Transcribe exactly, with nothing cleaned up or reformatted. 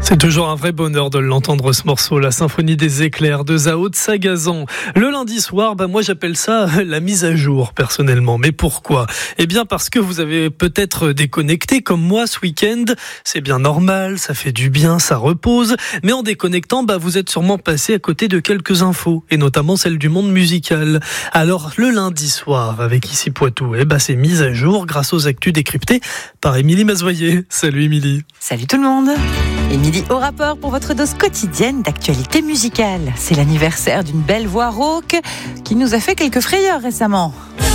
C'est toujours un vrai bonheur de l'entendre, ce morceau, la symphonie des éclairs de Zao de Sagazan. Le lundi soir, bah moi j'appelle ça la mise à jour personnellement. Mais pourquoi ? Eh bien parce que vous avez peut-être déconnecté comme moi ce week-end. C'est bien normal, ça fait du bien, ça repose. Mais en déconnectant, bah vous êtes sûrement passé à côté de quelques infos, et notamment celles du monde musical. Alors le lundi soir, avec Ici Poitou, eh bah c'est mise à jour grâce aux actus décryptées par Émilie Mazoyer. Salut Émilie. Salut tout le monde. Émilie au rapport pour votre dose quotidienne d'actualité musicale. C'est l'anniversaire d'une belle voix rauque qui nous a fait quelques frayeurs récemment.